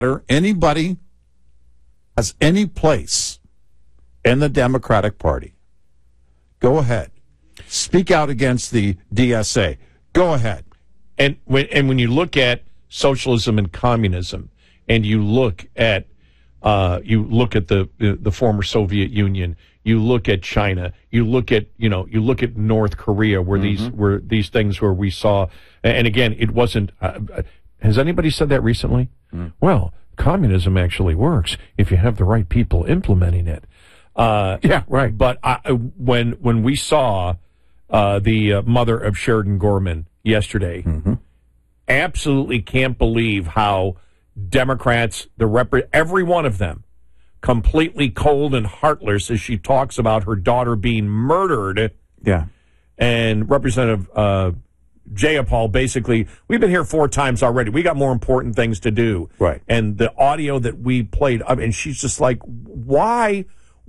Anybody has any place in the Democratic Party, go ahead. Speak out against the DSA. Go ahead. And when you look at socialism and communism, and you look at the former Soviet Union, you look at China, you look at North Korea, where these things where we saw, and again, it wasn't. Has anybody said that recently? Well, communism actually works if you have the right people implementing it. Yeah, right. But when we saw the mother of Sheridan Gorman yesterday, absolutely can't believe how Democrats, every one of them, completely cold and heartless as she talks about her daughter being murdered. Yeah. And Representative Jayapal, basically, we've been here 4 times already. We got more important things to do. Right. And the audio that we played, and she's just like, why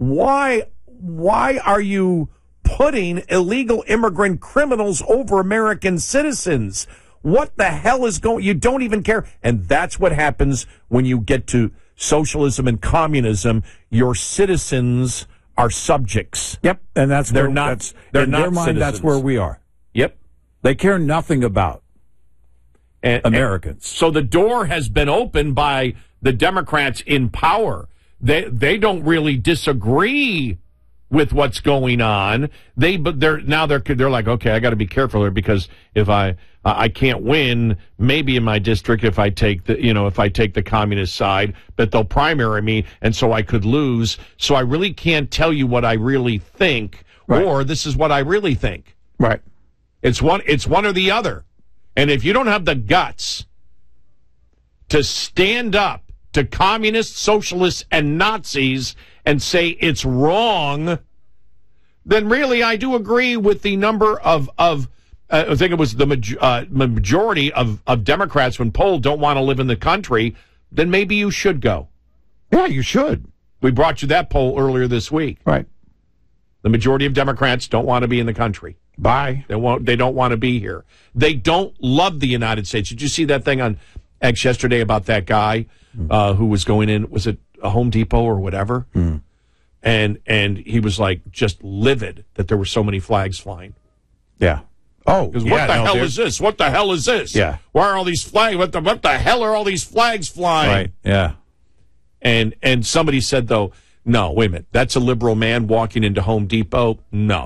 are you putting illegal immigrant criminals over American citizens? What the hell is going? You don't even care. And that's what happens when you get to socialism and communism. Your citizens are subjects. Yep. And they're not in their mind, citizens. that's where we are. Yep. They care nothing about Americans. So the door has been opened by the Democrats in power. They don't really disagree with what's going on. They're like, okay, I got to be careful here, because if I can't win, maybe in my district, if I take the communist side, but they'll primary me, and so I could lose. So I really can't tell you what I really think, right, or this is what I really think. Right. It's one or the other. And if you don't have the guts to stand up to communists, socialists, and Nazis and say it's wrong, then really I do agree with the number of I think it was the majority of Democrats when polled don't want to live in the country. Then maybe you should go. Yeah, you should. We brought you that poll earlier this week. Right. The majority of Democrats don't want to be in the country. Bye. They don't want to be here. They don't love the United States. Did you see that thing on X yesterday about that guy who was going in? Was it a Home Depot or whatever? And he was like just livid that there were so many flags flying. Yeah. Oh, because what the hell is this? What the hell is this? Yeah. Why are all these flags? What the hell are all these flags flying? Right. Yeah. And somebody said though, no, wait a minute. That's a liberal man walking into Home Depot. No,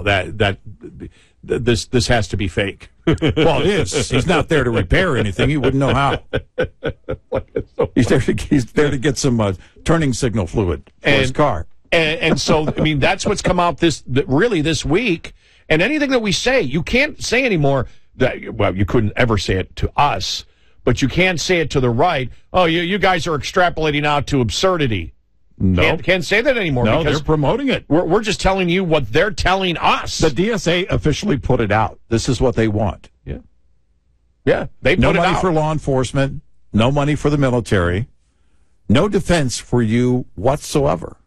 this has to be fake. Well, it is. He's not there to repair anything. He wouldn't know how. He's there to get some turning signal fluid for his car. And so, I mean, that's what's come out this week. And anything that we say, you can't say anymore that, well, you couldn't ever say it to us, but you can say it to the right. Oh, you guys are extrapolating out to absurdity. No. Can't say that anymore. No, because they're promoting it. We're just telling you what they're telling us. The DSA officially put it out. This is what they want. Yeah. Yeah, they put no it money out. for law enforcement, no money for the military, no defense for you whatsoever.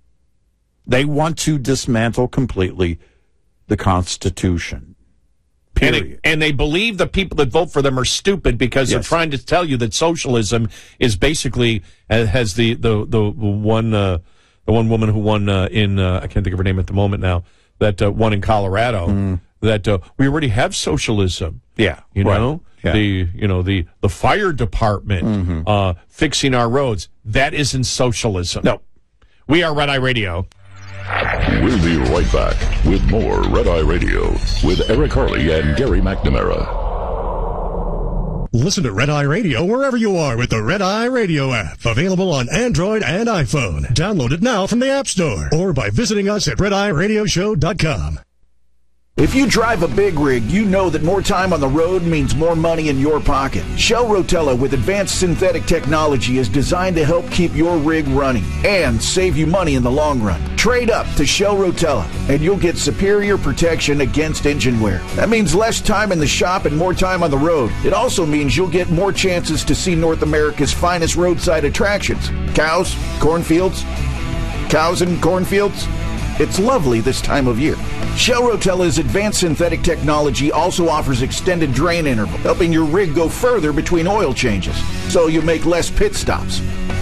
They want to dismantle completely the Constitution. Period. And they believe the people that vote for them are stupid because they're trying to tell you that socialism is basically has the one woman who won in I can't think of her name at the moment now, that won in Colorado, that we already have socialism. Yeah, you right. know. Yeah. The fire department fixing our roads. That isn't socialism. No. We are Red Eye Radio. We'll be right back with more Red Eye Radio with Eric Harley and Gary McNamara. Listen to Red Eye Radio wherever you are with the Red Eye Radio app. Available on Android and iPhone. Download it now from the App Store or by visiting us at RedEyeRadioshow.com. If you drive a big rig, you know that more time on the road means more money in your pocket. Shell Rotella with advanced synthetic technology is designed to help keep your rig running and save you money in the long run. Trade up to Shell Rotella and you'll get superior protection against engine wear. That means less time in the shop and more time on the road. It also means you'll get more chances to see North America's finest roadside attractions. Cows, cornfields, cows and cornfields. It's lovely this time of year. Shell Rotella's advanced synthetic technology also offers extended drain interval, helping your rig go further between oil changes, so you make less pit stops.